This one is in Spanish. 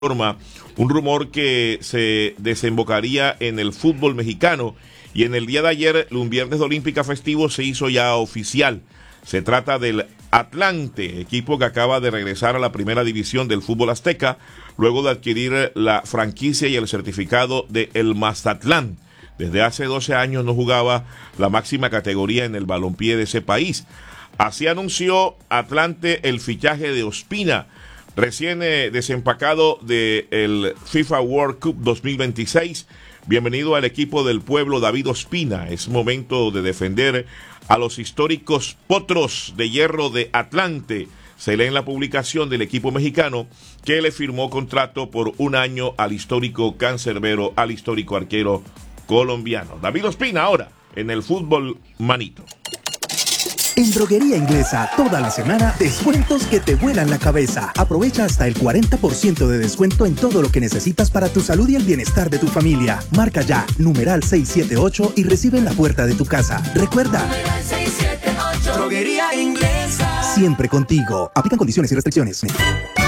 un rumor que se desembocaría en el fútbol mexicano, y en el día de ayer, un viernes de Olímpica festivo, se hizo ya oficial. Se trata del Atlante, equipo que acaba de regresar a la primera división del fútbol azteca, luego de adquirir la franquicia y el certificado de el Mazatlán. Desde hace 12 años no jugaba la máxima categoría en el balompié de ese país. Así anunció Atlante el fichaje de Ospina, recién desempacado del FIFA World Cup 2026. Bienvenido al equipo del pueblo, David Ospina. Es momento de defender a los históricos potros de hierro de Atlante. Se lee en la publicación del equipo mexicano que le firmó contrato por un año al histórico cancerbero, al histórico arquero colombiano. David Ospina ahora en el fútbol manito. En Droguería Inglesa, toda la semana, descuentos que te vuelan la cabeza. Aprovecha hasta el 40% de descuento en todo lo que necesitas para tu salud y el bienestar de tu familia. Marca ya, numeral 678 y recibe en la puerta de tu casa. Recuerda, numeral 678, Droguería Inglesa. Siempre contigo. Aplican condiciones y restricciones.